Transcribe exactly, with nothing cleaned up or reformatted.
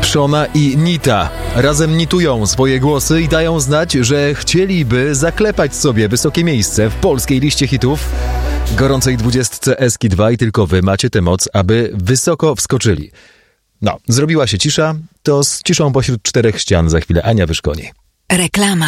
Pszona i Nita razem nitują swoje głosy i dają znać, że chcieliby zaklepać sobie wysokie miejsce w polskiej liście hitów gorącej dwudziestce Eski dwa i tylko wy macie tę moc, aby wysoko wskoczyli. No, zrobiła się cisza, to z ciszą pośród czterech ścian za chwilę Ania Wyszkoni. Reklama.